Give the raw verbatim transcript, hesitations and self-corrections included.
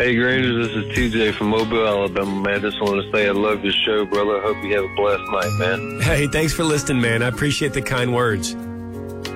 Hey, Grangers, this is T J from Mobile, Alabama, man. Just want to say I love your show, brother. Hope you have a blessed night, man. Hey, thanks for listening, man. I appreciate the kind words.